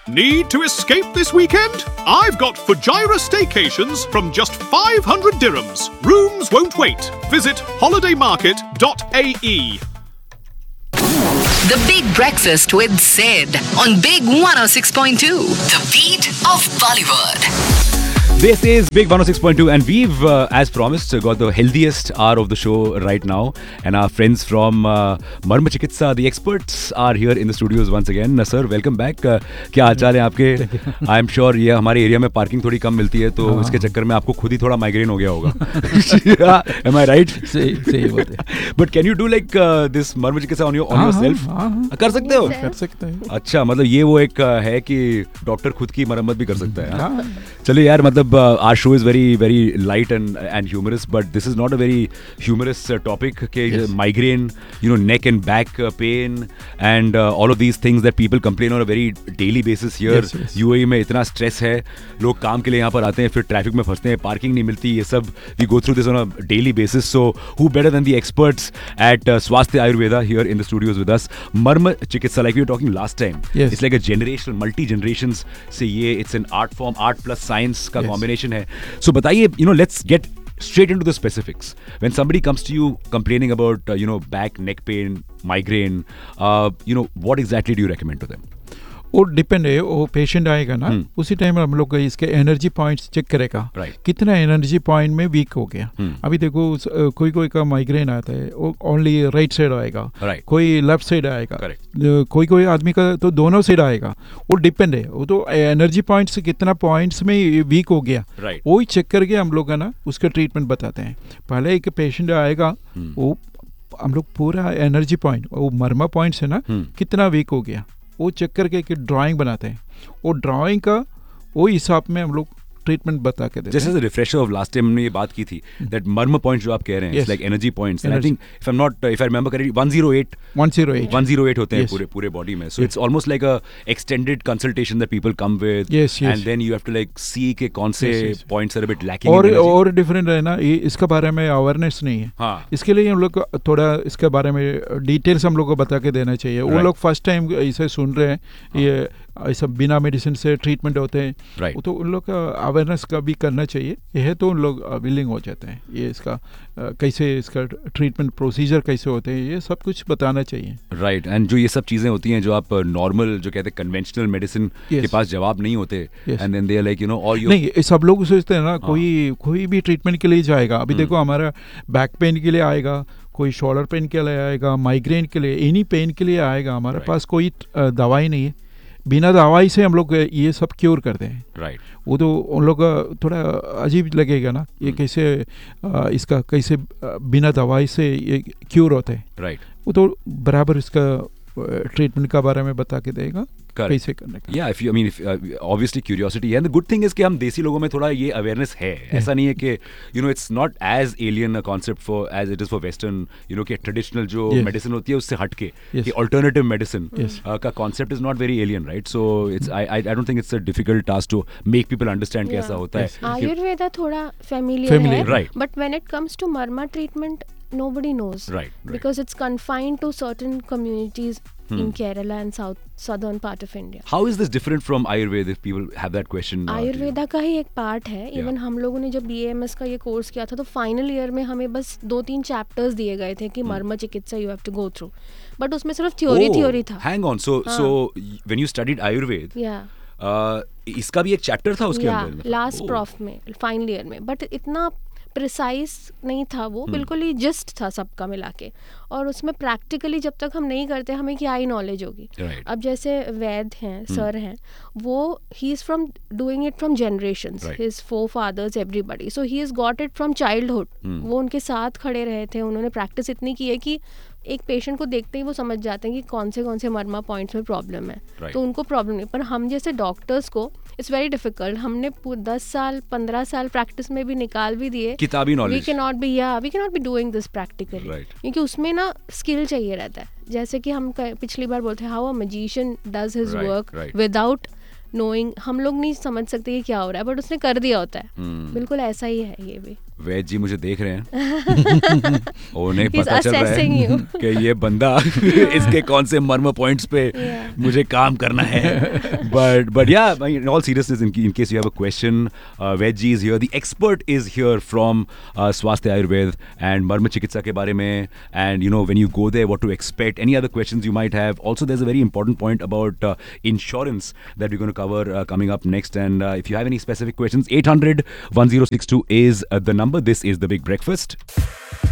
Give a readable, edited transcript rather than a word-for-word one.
Need to escape this weekend? I've got Fujairah staycations from just 500 dirhams. Rooms won't wait. Visit holidaymarket.ae. The Big Breakfast with Sid on Big 106.2, the beat of Bollywood. This is Big 106.2 and we've, as promised, got the healthiest hour of the show right now. And our friends from Marma Chikitsa, the experts, are here in the studios once again. Sir, welcome back. क्या हाल चाल है आपके? I am sure ये हमारे area में parking थोड़ी कम मिलती है तो इसके चक्कर में आपको खुद ही थोड़ा माइग्रेन हो गया होगा. Am I right? सही बात है. But can you do like this Marma Chikitsa on yourself? कर सकते हो? कर सकते हैं. अच्छा, मतलब ये वो एक है कि डॉक्टर खुद की मरम्मत भी कर सकता है. चलिए यार, मतलब our show is very light and humorous, but this is not a very humorous topic. Yes. Migraine, neck and back pain, and all of these things that people complain on a very daily basis here. Yes. UAE में इतना stress है, लोग काम के लिए यहाँ पर आते हैं, फिर ट्रैफिक में फंसते हैं, पार्किंग नहीं मिलती, ये सब we go through this on a daily basis. So who better than the experts at Swasthya Ayurveda here in the studios with us? Marma Chikitsa, like we were talking last time. Yes. It's like a generational, multi-generations से ये it's an art form, art plus science का combination है. So बताइए, let's get straight into the specifics. When somebody comes to you complaining about back, neck pain, migraine, what exactly do you recommend to them? वो depend है, वो patient आएगा ना, उसी time हम लोग इसके एनर्जी पॉइंट्स चेक करेगा. कितना एनर्जी पॉइंट में वीक हो गया. अभी देखो, कोई का माइग्रेन आता है वो ओनली राइट साइड आएगा, कोई लेफ्ट साइड आएगा, कोई आदमी का तो दोनों साइड आएगा. वो डिपेंड है, वो तो एनर्जी पॉइंट्स कितना पॉइंट्स में वीक हो गया, वो ही चेक करके हम लोग ना उसका ट्रीटमेंट बताते हैं. पहले एक पेशेंट आएगा, वो हम लोग पूरा एनर्जी पॉइंट, वो मर्मा पॉइंट्स है ना, कितना वीक हो गया, वो चेक करके एक ड्राइंग बनाते हैं. वो ड्राइंग का वो हिसाब में हम लोग ट्रीटमेंट बता के देते हैं. जैसे रिफ्रेशर ऑफ लास्ट टाइम हमने ये बात की थी दैट मर्म पॉइंट्स जो आप कह रहे हैं, it's like energy points. I think if I remember correctly 108 होते हैं पूरे बॉडी में. So it's almost like a extended consultation that people come with, and then you have to like सी के कौन से points are a bit lacking. और different है ना, इसके बारे में अवेयरनेस नहीं है. इसके लिए हम लोग थोड़ा इसके बारे में डिटेल्स हम लोग को बता के देना चाहिए. वो लोग फर्स्ट टाइम इसे सुन रहे हैं, ये ऐसा बिना मेडिसिन से ट्रीटमेंट होते हैं, तो उन लोग का अवेयरनेस का भी करना चाहिए. यह तो उन लोग विलिंग हो जाते हैं. ये इसका कैसे इसका ट्रीटमेंट प्रोसीजर कैसे होते हैं, ये सब कुछ बताना चाहिए. राइट. एंड जो ये सब चीज़ें होती हैं जो आप नॉर्मल जो कहते हैं कन्वेंशनल मेडिसिन के पास जवाब नहीं होते, and then they are like और यू नहीं, सब लोग सोचते हैं ना कोई भी ट्रीटमेंट के लिए जाएगा. अभी देखो, हमारा बैक पेन के लिए आएगा, कोई शोल्डर पेन के लिए आएगा, माइग्रेन के लिए, एनी पेन के लिए आएगा. हमारे पास कोई दवाई नहीं है. बिना दवाई से हम लोग ये सब क्योर करते हैं. वो तो उन लोग का थोड़ा अजीब लगेगा ना, ये कैसे इसका कैसे बिना दवाई से ये क्योर होते हैं. वो तो बराबर इसका ट्रीटमेंट का बारे में बता के देगा कैसे करने का. Yeah, if obviously curiosity है. And the good thing is कि हम देसी लोगों में थोड़ा ये awareness है. ऐसा नहीं है कि it's not as alien a concept for as it is for Western, कि traditional जो medicine होती है उससे हटके कि alternative medicine का concept is not very alien, right? So it's I don't think it's a difficult task to make people understand कैसा होता है. आयुर्वेदा थोड़ा familiar है, right? But when it comes to Marma treatment, nobody knows, right? Because it's confined to certain communities in Kerala and southern part of India. How is this different from Ayurveda if people have that question? Ayurveda का ही एक part है. Even हम लोगों ने जब BAMS का ये course किया था तो फाइनल ईयर में हमें बस 2-3 चैप्टर्स दिए गए थे कि मर्म चिकित्सा you have to go through, but उसमें सिर्फ थ्योरी था. Hang on, so when you studied Ayurveda, इसका भी एक चैप्टर था उसके अंदर लास्ट प्रॉफ में फाइनल ईयर में, बट इतना प्रिसाइज नहीं था वो, बिल्कुल ही जस्ट था सबका मिला के. और उसमें प्रैक्टिकली जब तक हम नहीं करते हमें क्या ही नॉलेज होगी. अब जैसे वैद हैं, सर हैं, वो he is from doing it from generations, his forefathers, everybody. So he is got it from childhood. वो उनके साथ खड़े रहे थे, उन्होंने प्रैक्टिस इतनी की है कि एक पेशेंट को देखते ही वो समझ जाते हैं कि कौन से मर्मा पॉइंट्स में प्रॉब्लम है. तो उनको प्रॉब्लम नहीं. पर हम जैसे डॉक्टर्स को इट्स वेरी डिफिकल्ट. हमने 10 साल 15 साल प्रैक्टिस में भी निकाल भी दिए किताबी knowledge. We can not be doing this practically, क्योंकि उसमें ना स्किल चाहिए रहता है. जैसे कि हम पिछली बार बोलते हैं how a magician does his work without knowing हम लोग नहीं समझ सकते कि क्या हो रहा है, बट उसने कर दिया होता है। बिल्कुल ऐसा ही है ये भी। वैद जी मुझे देख रहे हैं उन्हें पता चल रहा है कि ये बंदा इसके कौन से मर्म पॉइंट्स पे मुझे काम करना है। but yeah, in all seriousness, in case you have a question, Ved ji is here, the expert is here from Swasthya Ayurved and Marma Chikitsa ke bare mein, and you know when you go there what to expect, any other questions you might have. Also there's a very important point about insurance that we're going to cover coming up next, and if you have any specific questions, 800-1062 is the number. This is The Big Breakfast.